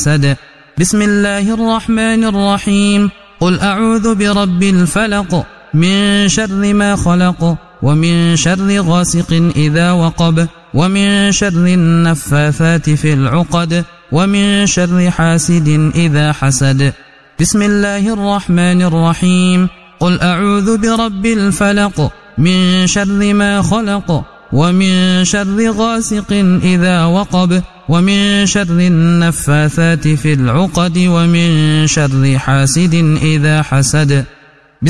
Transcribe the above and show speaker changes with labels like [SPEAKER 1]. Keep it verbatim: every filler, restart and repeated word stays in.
[SPEAKER 1] حسد. بسم الله الرحمن الرحيم. قل أعوذ برب الفلق من شر ما خلق ومن شر غاسق إذا وقب ومن شر النفاثات في العقد ومن شر حاسد إذا حسد. بسم الله الرحمن الرحيم. قل أعوذ برب الفلق من شر ما خلق ومن شر غاسق إذا وقب ومن شر النفاثات في العقد ومن شر حاسد إذا حسد.